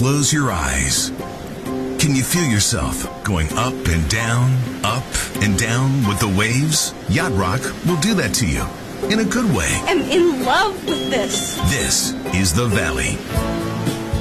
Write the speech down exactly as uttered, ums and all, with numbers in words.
close your eyes. Can you feel yourself going up and down, up and down with the waves? Yacht Rock will do that to you in a good way. I'm in love with this. This is the Valley.